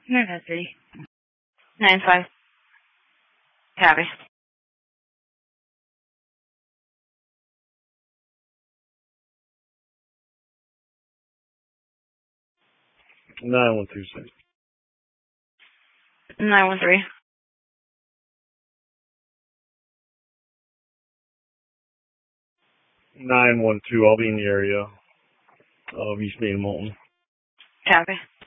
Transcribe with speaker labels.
Speaker 1: 3. 9-5. Copy.
Speaker 2: 9126.
Speaker 1: 913.
Speaker 2: 912. I'll be in the area of East Main Moulton.
Speaker 1: Copy.